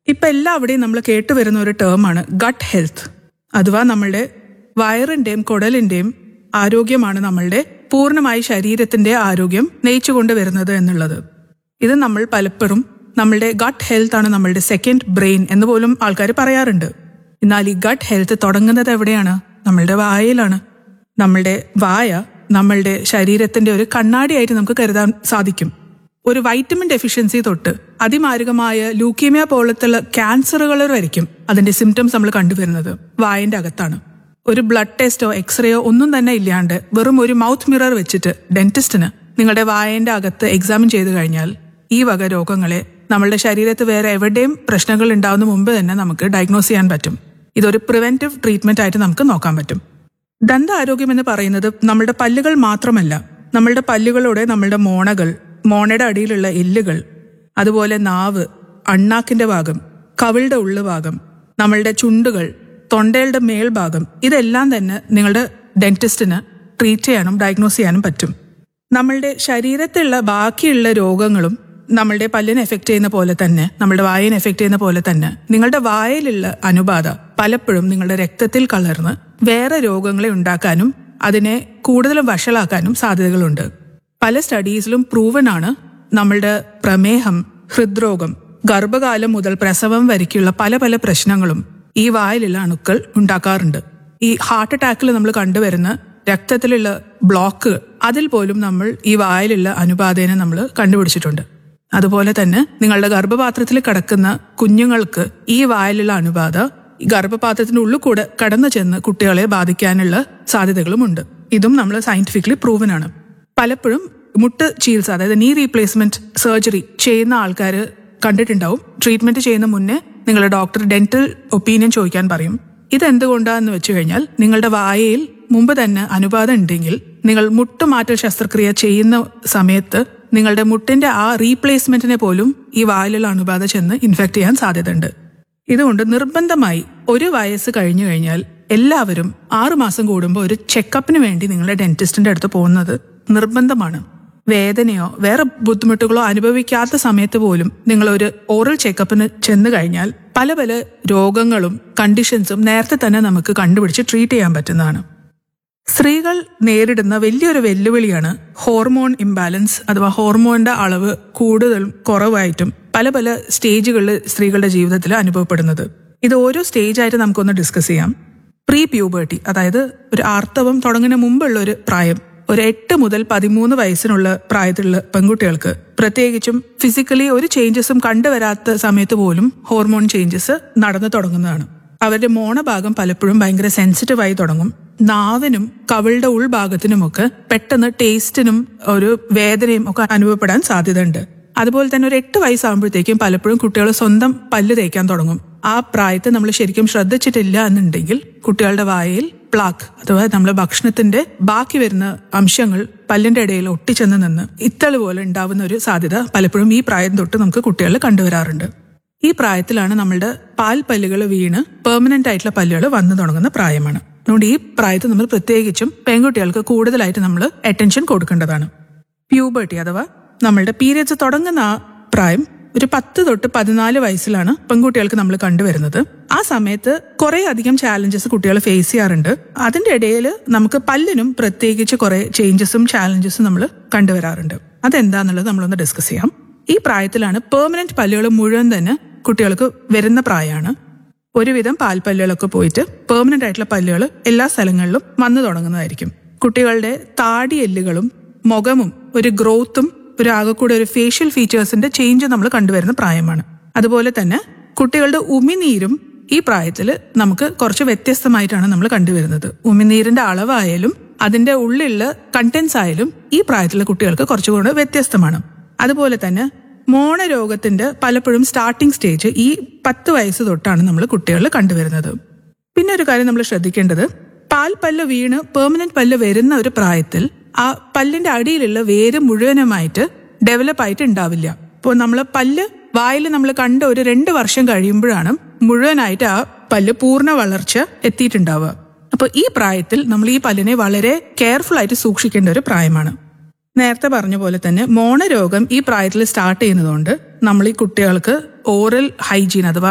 ഇപ്പം എല്ലാവിടെയും നമ്മൾ കേട്ടുവരുന്ന ഒരു ടേമാണ് ഗട്ട് ഹെൽത്ത്. അഥവാ നമ്മളുടെ വയറിന്റെയും കുടലിന്റെയും ആരോഗ്യമാണ് നമ്മളുടെ പൂർണ്ണമായി ശരീരത്തിന്റെ ആരോഗ്യം നയിച്ചുകൊണ്ട് വരുന്നത് എന്നുള്ളത്. ഇത് നമ്മൾ പലപ്പോഴും നമ്മളുടെ ഗട്ട് ഹെൽത്ത് ആണ് നമ്മളുടെ സെക്കൻഡ് ബ്രെയിൻ എന്ന് പോലും ആൾക്കാർ പറയാറുണ്ട്. എന്നാൽ ഈ ഗട്ട് ഹെൽത്ത് തുടങ്ങുന്നത് എവിടെയാണ്? നമ്മളുടെ വായയിലാണ്. നമ്മളുടെ വായ നമ്മളുടെ ശരീരത്തിന്റെ ഒരു കണ്ണാടിയായിട്ട് നമുക്ക് കരുതാൻ സാധിക്കും. ഒരു വൈറ്റമിൻ ഡെഫിഷ്യൻസി തൊട്ട് അതിമാരകമായ ലൂക്കീമിയ പോലത്തുള്ള ക്യാൻസറുകൾ വരയ്ക്കും അതിന്റെ സിംറ്റംസ് നമ്മൾ കണ്ടുവരുന്നത് വായന്റെ അകത്താണ്. ഒരു ബ്ലഡ് ടെസ്റ്റോ എക്സ്റേയോ ഒന്നും തന്നെ ഇല്ലാണ്ട് വെറും ഒരു മൗത്ത് മിറർ വെച്ചിട്ട് ഡെന്റിസ്റ്റിന് നിങ്ങളുടെ വായന്റെ അകത്ത് എക്സാമിൻ ചെയ്തു കഴിഞ്ഞാൽ ഈ വക രോഗങ്ങളെ നമ്മളുടെ ശരീരത്ത് വേറെ എവിടെയും പ്രശ്നങ്ങൾ ഉണ്ടാവുന്ന മുമ്പ് തന്നെ നമുക്ക് ഡയഗ്നോസ് ചെയ്യാൻ പറ്റും. ഇതൊരു പ്രിവെന്റീവ് ട്രീറ്റ്മെന്റ് ആയിട്ട് നമുക്ക് നോക്കാൻ പറ്റും. ദന്ത ആരോഗ്യം എന്ന് പറയുന്നത് നമ്മളുടെ പല്ലുകൾ മാത്രമല്ല, നമ്മളുടെ പല്ലുകളോടെ നമ്മളുടെ മോണകൾ, മോണയുടെ അടിയിലുള്ള എല്ലുകൾ, അതുപോലെ നാവ്, അണ്ണാക്കിന്റെ ഭാഗം, കവിളുടെ ഉള്ളുഭാഗം, നമ്മളുടെ ചുണ്ടുകൾ, തൊണ്ടയുടെ മേൽഭാഗം, ഇതെല്ലാം തന്നെ നിങ്ങളുടെ ഡെന്റിസ്റ്റിന് ട്രീറ്റ് ചെയ്യാനും ഡയഗ്നോസ് ചെയ്യാനും പറ്റും. നമ്മളുടെ ശരീരത്തിലുള്ള ബാക്കിയുള്ള രോഗങ്ങളും നമ്മളുടെ പല്ലിനെ എഫക്ട് ചെയ്യുന്ന പോലെ തന്നെ, നമ്മളുടെ വായനെ എഫക്ട് ചെയ്യുന്ന പോലെ തന്നെ നിങ്ങളുടെ വായയിലുള്ള അണുബാധ പലപ്പോഴും നിങ്ങളുടെ രക്തത്തിൽ കലർന്ന് വേറെ രോഗങ്ങളെ ഉണ്ടാക്കാനും അതിനെ കൂടുതലും വഷളാക്കാനും സാധ്യതകളുണ്ട്. പല സ്റ്റഡീസിലും പ്രൂവൻ ആണ് നമ്മളുടെ പ്രമേഹം, ഹൃദ്രോഗം, ഗർഭകാലം മുതൽ പ്രസവം വരയ്ക്കുള്ള പല പല പ്രശ്നങ്ങളും ഈ വായിലുള്ള അണുക്കൾ ഉണ്ടാക്കാറുണ്ട്. ഈ ഹാർട്ട് അറ്റാക്കിൽ നമ്മൾ കണ്ടുവരുന്ന രക്തത്തിലുള്ള ബ്ലോക്ക്, അതിൽ പോലും നമ്മൾ ഈ വായിലുള്ള അണുബാധേനെ നമ്മൾ കണ്ടുപിടിച്ചിട്ടുണ്ട്. അതുപോലെ തന്നെ നിങ്ങളുടെ ഗർഭപാത്രത്തിൽ കിടക്കുന്ന കുഞ്ഞുങ്ങൾക്ക് ഈ വായിലുള്ള അണുബാധ ഈ ഗർഭപാത്രത്തിന്റെ ഉള്ളിൽ കൂടെ കടന്നു ചെന്ന് കുട്ടികളെ ബാധിക്കാനുള്ള സാധ്യതകളുമുണ്ട്. ഇതും നമ്മൾ സയന്റിഫിക്കലി പ്രൂവൻ ആണ്. പലപ്പോഴും മുട്ട് ചികിത്സ, അതായത് നീ റീപ്ലേസ്മെന്റ് സർജറി ചെയ്യുന്ന ആൾക്കാർ കണ്ടിട്ടുണ്ടാവും. ട്രീറ്റ്മെന്റ് ചെയ്യുന്ന മുന്നേ നിങ്ങളുടെ ഡോക്ടർ ഡെന്റൽ ഒപ്പീനിയൻ ചോദിക്കാൻ പറയും. ഇതെന്തുകൊണ്ടാന്ന് വെച്ച് കഴിഞ്ഞാൽ നിങ്ങളുടെ വായയിൽ മുമ്പ് തന്നെ അണുബാധ ഉണ്ടെങ്കിൽ നിങ്ങൾ മുട്ടുമാറ്റൽ ശസ്ത്രക്രിയ ചെയ്യുന്ന സമയത്ത് നിങ്ങളുടെ മുട്ടിന്റെ ആ റീപ്ലേസ്മെന്റിനെ പോലും ഈ വായിലുള്ള അണുബാധ ചെന്ന് ഇൻഫെക്ട് ചെയ്യാൻ സാധ്യതയുണ്ട്. ഇതുകൊണ്ട് നിർബന്ധമായി 1 വയസ്സ് കഴിഞ്ഞു കഴിഞ്ഞാൽ എല്ലാവരും 6 മാസം കൂടുമ്പോൾ ഒരു ചെക്കപ്പിന് വേണ്ടി നിങ്ങളുടെ ഡെന്റിസ്റ്റിന്റെ അടുത്ത് പോകുന്നത് നിർബന്ധമാണ്. വേദനയോ വേറെ ബുദ്ധിമുട്ടുകളോ അനുഭവിക്കാത്ത സമയത്ത് പോലും നിങ്ങൾ ഒരു ഓറൽ ചെക്കപ്പിന് ചെന്ന് കഴിഞ്ഞാൽ പല പല രോഗങ്ങളും കണ്ടീഷൻസും നേരത്തെ തന്നെ നമുക്ക് കണ്ടുപിടിച്ച് ട്രീറ്റ് ചെയ്യാൻ പറ്റുന്നതാണ്. സ്ത്രീകൾ നേരിടുന്ന വലിയൊരു വെല്ലുവിളിയാണ് ഹോർമോൺ ഇംബാലൻസ്, അഥവാ ഹോർമോണിന്റെ അളവ് കൂടുതലും കുറവായിട്ടും പല പല സ്റ്റേജുകളിൽ സ്ത്രീകളുടെ ജീവിതത്തിൽ അനുഭവപ്പെടുന്നത്. ഇത് ഓരോ സ്റ്റേജായിട്ട് നമുക്കൊന്ന് ഡിസ്കസ് ചെയ്യാം. പ്രീ പ്യൂബർട്ടി, അതായത് ഒരു ആർത്തവം തുടങ്ങുന്ന മുമ്പുള്ള ഒരു പ്രായം, ഒരു 8 മുതൽ 13 വയസ്സിനുള്ള പ്രായത്തിലുള്ള പെൺകുട്ടികൾക്ക് പ്രത്യേകിച്ചും ഫിസിക്കലി ഒരു ചേഞ്ചസും കണ്ടുവരാത്ത സമയത്ത് പോലും ഹോർമോൺ ചേഞ്ചസ് നടന്നു തുടങ്ങുന്നതാണ്. അവരുടെ മോണഭാഗം പലപ്പോഴും ഭയങ്കര സെൻസിറ്റീവായി തുടങ്ങും. നാവിനും കവിളുടെ ഉൾഭാഗത്തിനുമൊക്കെ പെട്ടെന്ന് ടേസ്റ്റിനും ഒരു വേദനയും ഒക്കെ അനുഭവപ്പെടാൻ സാധ്യതയുണ്ട്. അതുപോലെ തന്നെ ഒരു 8 വയസ്സാകുമ്പോഴത്തേക്കും പലപ്പോഴും കുട്ടികൾ സ്വന്തം പല്ല് തേക്കാൻ തുടങ്ങും. ആ പ്രായത്തെ നമ്മൾ ശരിക്കും ശ്രദ്ധിച്ചിട്ടില്ല എന്നുണ്ടെങ്കിൽ കുട്ടികളുടെ വായയിൽ പ്ലാക്ക്, അഥവാ നമ്മളെ ഭക്ഷണത്തിന്റെ ബാക്കി വരുന്ന അംശങ്ങൾ പല്ലിന്റെ ഇടയിൽ ഒട്ടിച്ചെന്ന് നിന്ന് ഇത്തള് പോലെ ഉണ്ടാവുന്ന ഒരു സാധ്യത പലപ്പോഴും ഈ പ്രായം തൊട്ട് നമുക്ക് കുട്ടികളിൽ കണ്ടുവരാറുണ്ട്. ഈ പ്രായത്തിലാണ് നമ്മളുടെ പാൽ പല്ലുകൾ വീണ് പെർമനന്റ് ആയിട്ടുള്ള പല്ലുകൾ വന്നു തുടങ്ങുന്ന പ്രായമാണ്. അതുകൊണ്ട് ഈ പ്രായത്തിൽ നമ്മൾ പ്രത്യേകിച്ചും പെൺകുട്ടികൾക്ക് കൂടുതലായിട്ട് നമ്മൾ അറ്റൻഷൻ കൊടുക്കേണ്ടതാണ്. പ്യൂബർട്ടി അഥവാ നമ്മളുടെ പീരിയഡ്സ് തുടങ്ങുന്ന ആ പ്രായം ഒരു 10 തൊട്ട് 14 വയസ്സിലാണ് പെൺകുട്ടികൾക്ക് നമ്മൾ കണ്ടുവരുന്നത്. ആ സമയത്ത് കുറെ അധികം ചാലഞ്ചസ് കുട്ടികൾ ഫേസ് ചെയ്യാറുണ്ട്. അതിന്റെ ഇടയിൽ നമുക്ക് പല്ലിനും പ്രത്യേകിച്ച് കുറെ ചേഞ്ചസും ചാലഞ്ചസും നമ്മൾ കണ്ടുവരാറുണ്ട്. അതെന്താന്നുള്ളത് നമ്മളൊന്ന് ഡിസ്കസ് ചെയ്യാം. ഈ പ്രായത്തിലാണ് പെർമനന്റ് പല്ലുകൾ മുഴുവൻ തന്നെ കുട്ടികൾക്ക് വരുന്ന പ്രായമാണ്. ഒരുവിധം പാൽപ്പല്ലുകളൊക്കെ പോയിട്ട് പെർമനന്റ് ആയിട്ടുള്ള പല്ലുകൾ എല്ലാ സ്ഥലങ്ങളിലും വന്നു തുടങ്ങുന്നതായിരിക്കും. കുട്ടികളുടെ താടി എല്ലുകളും മുഖമും ഒരു ഗ്രോത്തും ഒരു ആകെക്കൂടെ ഒരു ഫേഷ്യൽ ഫീച്ചേഴ്സിന്റെ ചേഞ്ച് നമ്മൾ കണ്ടുവരുന്ന പ്രായമാണ്. അതുപോലെ തന്നെ കുട്ടികളുടെ ഉമിനീരും ഈ പ്രായത്തിൽ നമുക്ക് കുറച്ച് വ്യത്യസ്തമായിട്ടാണ് നമ്മൾ കണ്ടുവരുന്നത്. ഉമിനീരിന്റെ അളവായാലും അതിന്റെ ഉള്ളിലുള്ള കണ്ടൻസ് ആയാലും ഈ പ്രായത്തിലെ കുട്ടികൾക്ക് കുറച്ചുകൂടെ വ്യത്യസ്തമാണ്. അതുപോലെ തന്നെ മോണരോഗത്തിന്റെ പലപ്പോഴും സ്റ്റാർട്ടിംഗ് സ്റ്റേജ് ഈ 10 വയസ്സ് തൊട്ടാണ് നമ്മൾ കുട്ടികളിൽ കണ്ടുവരുന്നത്. പിന്നെ ഒരു കാര്യം നമ്മൾ ശ്രദ്ധിക്കേണ്ടത്, പാൽപ്പല്ല് വീണ് പെർമനന്റ് പല്ല് വരുന്ന ഒരു പ്രായത്തിൽ ആ പല്ലിന്റെ അടിയിലുള്ള വേര് മുഴുവനുമായിട്ട് ഡെവലപ്പ് ആയിട്ട് ഉണ്ടാവില്ല. ഇപ്പോൾ നമ്മൾ പല്ല് വായിൽ നമ്മൾ കണ്ട ഒരു 2 വർഷം കഴിയുമ്പോഴാണ് മുഴുവനായിട്ട് ആ പല്ല് പൂർണ്ണ വളർച്ച എത്തിയിട്ടുണ്ടാവുക. അപ്പോൾ ഈ പ്രായത്തിൽ നമ്മൾ ഈ പല്ലിനെ വളരെ കെയർഫുൾ ആയിട്ട് സൂക്ഷിക്കേണ്ട ഒരു പ്രായമാണ്. നേരത്തെ പറഞ്ഞ പോലെ തന്നെ മോണരോഗം ഈ പ്രായത്തിൽ സ്റ്റാർട്ട് ചെയ്യുന്നതുകൊണ്ട് നമ്മൾ ഈ കുട്ടികൾക്ക് ഓറൽ ഹൈജീൻ അഥവാ